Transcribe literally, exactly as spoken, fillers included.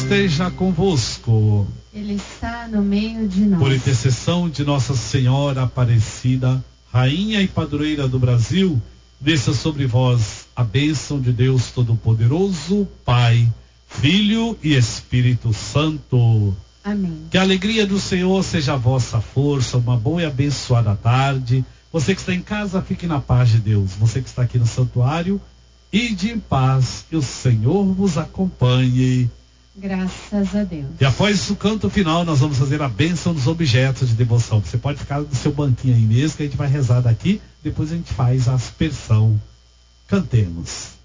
esteja convosco. Ele está no meio de nós. Por intercessão de Nossa Senhora Aparecida, Rainha e Padroeira do Brasil, desça sobre vós a bênção de Deus Todo-Poderoso, Pai, Filho e Espírito Santo. Amém. Que a alegria do Senhor seja a vossa força. Uma boa e abençoada tarde. Você que está em casa, fique na paz de Deus. Você que está aqui no santuário, ide em paz, que o Senhor vos acompanhe. Graças a Deus. E após o canto final, nós vamos fazer a bênção dos objetos de devoção. Você pode ficar no seu banquinho aí mesmo, que a gente vai rezar daqui. Depois a gente faz a aspersão. Cantemos.